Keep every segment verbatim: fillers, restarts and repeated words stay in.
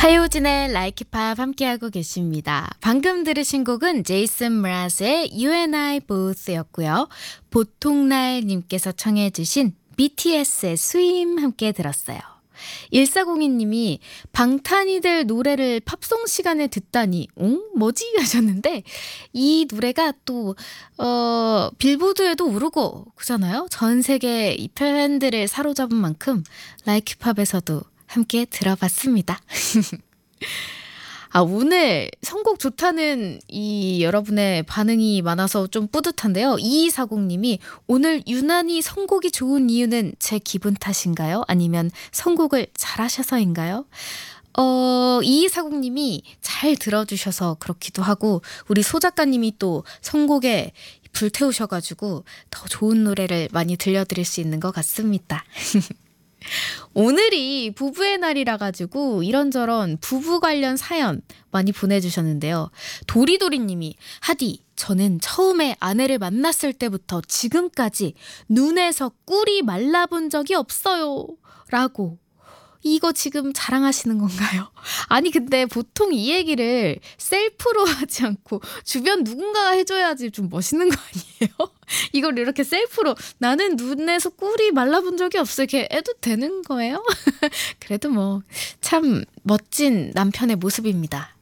하효진의 Like Pop 함께하고 계십니다. 방금 들으신 곡은 제이슨 브라스의 You and I Both였고요. 보통날님께서 청해 주신 비티에스의 Swim 함께 들었어요. 일사공이 님이 방탄이들 노래를 팝송 시간에 듣다니 응? 뭐지? 하셨는데 이 노래가 또 어, 빌보드에도 오르고 그잖아요. 전 세계 이 팬들을 사로잡은 만큼 Like Pop에서도 함께 들어봤습니다. 아, 오늘 선곡 좋다는 이 여러분의 반응이 많아서 좀 뿌듯한데요. 이이사공 님이 오늘 유난히 선곡이 좋은 이유는 제 기분 탓인가요? 아니면 선곡을 잘하셔서인가요? 어, 이이사공 님이 잘 들어주셔서 그렇기도 하고 우리 소 작가님이 또 선곡에 불태우셔가지고 더 좋은 노래를 많이 들려드릴 수 있는 것 같습니다. 오늘이 부부의 날이라 가지고 이런저런 부부 관련 사연 많이 보내주셨는데요. 도리도리님이 하디 저는 처음에 아내를 만났을 때부터 지금까지 눈에서 꿀이 말라본 적이 없어요 라고. 이거 지금 자랑하시는 건가요? 아니 근데 보통 이 얘기를 셀프로 하지 않고 주변 누군가가 해줘야지 좀 멋있는 거 아니에요? 이걸 이렇게 셀프로 나는 눈에서 꿀이 말라본 적이 없어 이렇게 해도 되는 거예요? 그래도 뭐 참 멋진 남편의 모습입니다.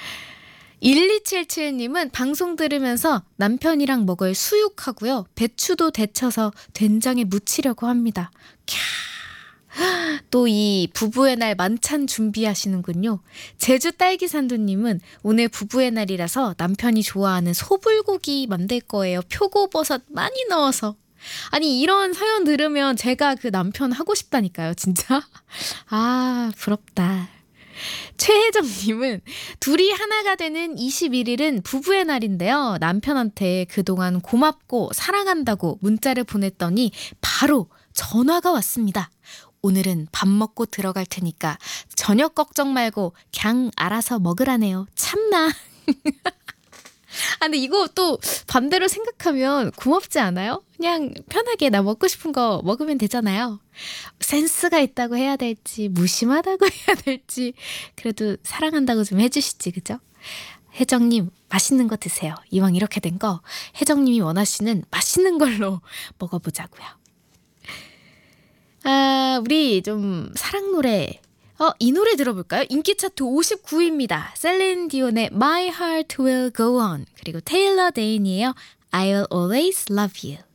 일이칠칠 님은 방송 들으면서 남편이랑 먹을 수육하고요. 배추도 데쳐서 된장에 무치려고 합니다. 캬. 또 이 부부의 날 만찬 준비하시는군요. 제주 딸기산도님은 오늘 부부의 날이라서 남편이 좋아하는 소불고기 만들 거예요. 표고버섯 많이 넣어서. 아니 이런 사연 들으면 제가 그 남편 하고 싶다니까요. 진짜. 아 부럽다. 최혜정님은 둘이 하나가 되는 이십일 일은 부부의 날인데요. 남편한테 그동안 고맙고 사랑한다고 문자를 보냈더니 바로 전화가 왔습니다. 오늘은 밥 먹고 들어갈 테니까 저녁 걱정 말고 그냥 알아서 먹으라네요. 참나. 아, 근데 이거 또 반대로 생각하면 고맙지 않아요? 그냥 편하게 나 먹고 싶은 거 먹으면 되잖아요. 센스가 있다고 해야 될지 무심하다고 해야 될지 그래도 사랑한다고 좀 해주시지 그죠? 혜정님 맛있는 거 드세요. 이왕 이렇게 된 거 혜정님이 원하시는 맛있는 걸로 먹어보자고요. 아, 우리 좀 사랑 노래 어, 이 노래 들어볼까요? 인기 차트 오십구 위입니다. 셀린 디온의 My Heart Will Go On 그리고 테일러 데인이에요. I'll Always Love You.